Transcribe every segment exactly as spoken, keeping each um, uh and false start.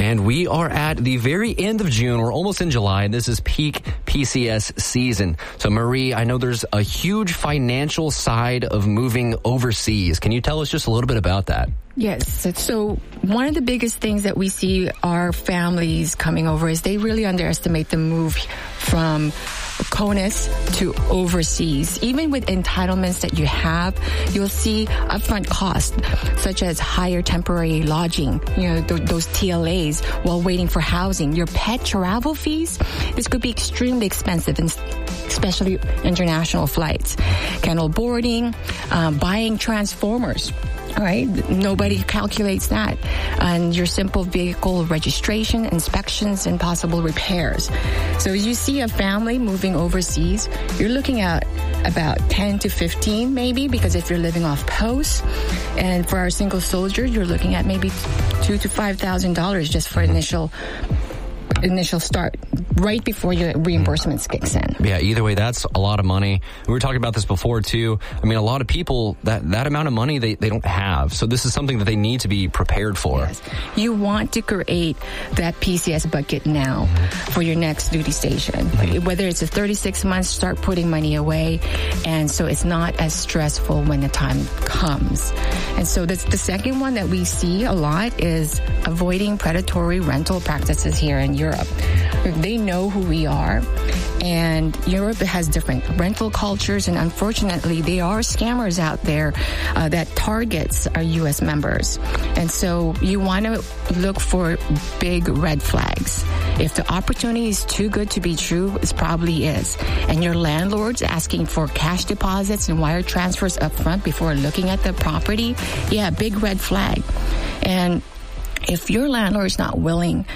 And we are at the very end of June. We're almost in July, and this is peak P C S season. So, Marie, I know there's a huge financial side of moving overseas. Can you tell us just a little bit about that? Yes. So one of the biggest things that we see our families coming over is they really underestimate the move from CONUS to overseas. Even with entitlements that you have, you'll see upfront costs, such as higher temporary lodging, you know, th- those T L As while waiting for housing. Your pet travel fees, this could be extremely expensive, and especially international flights. Kennel boarding, um, buying transformers. Right? Nobody calculates that. And your simple vehicle registration, inspections, and possible repairs. So as you see a family moving overseas, you're looking at about ten to fifteen maybe, because if you're living off post. And for our single soldier, you're looking at maybe two to five thousand dollars just for initial initial start, right before your reimbursements kicks in. Yeah, either way, that's a lot of money. We were talking about this before, too. I mean, a lot of people, that, that amount of money they, they don't have. So this is something that they need to be prepared for. Yes. You want to create that P C S bucket now for your next duty station. Mm-hmm. Whether it's a thirty-six months, start putting money away. And so it's not as stressful when the time comes. And so that's the second one that we see a lot is avoiding predatory rental practices here in Europe. They know who we are, and Europe has different rental cultures, and unfortunately, there are scammers out there uh, that targets our U S members. And so you want to look for big red flags. If the opportunity is too good to be true, it probably is, and your landlord's asking for cash deposits and wire transfers up front before looking at the property, yeah, big red flag. And if your landlord is not willing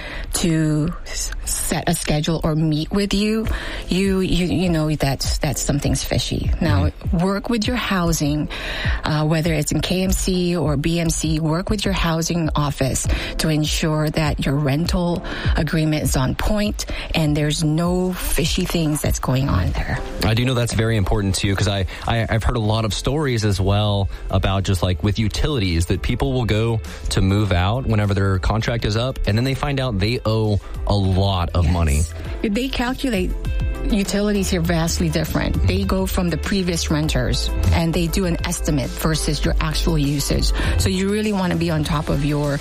to set a schedule or meet with you, you you you know that's that's something's fishy. Now, mm-hmm. work with your housing, uh, whether it's in K M C or B M C. Work with your housing office to ensure that your rental agreement is on point and there's no fishy things that's going on there. I do know that's very important too, because I, I I've heard a lot of stories as well about just like with utilities that people will go to move out whenever their contract is up, and then they find out they owe a lot of yes. money. They calculate utilities here vastly different. They go from the previous renters and they do an estimate versus your actual usage. So you really want to be on top of your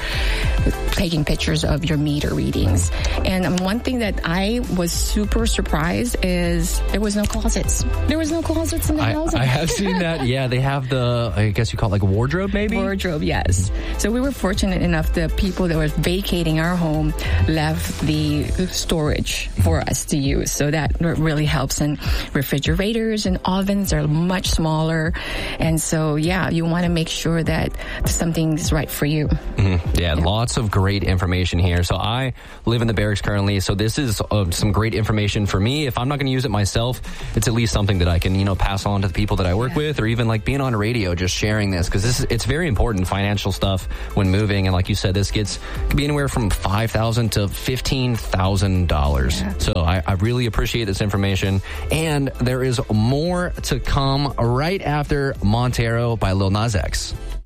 taking pictures of your meter readings. And one thing that I was super surprised is there was no closets. There was no closets in the I, housing. I have seen that. Yeah, they have the, I guess you call it like a wardrobe maybe? Wardrobe, yes. So we were fortunate enough the people that were vacating our home left the storage for us to use. So that really helps. And refrigerators and ovens are much smaller. And so, yeah, you want to make sure that something's right for you. Mm-hmm. Yeah, yeah, lots of great information here. So I live in the barracks currently. So this is uh, some great information for me. If I'm not going to use it myself, it's at least something that I can, you know, pass on to the people that I work yeah. with, or even like being on radio, just sharing this, because this is, it's very important financial stuff when moving. And like you said, this gets could be anywhere from five thousand dollars to fifteen thousand dollars. Yeah. So I, I really appreciate this information. And there is more to come right after Montero by Lil Nas X.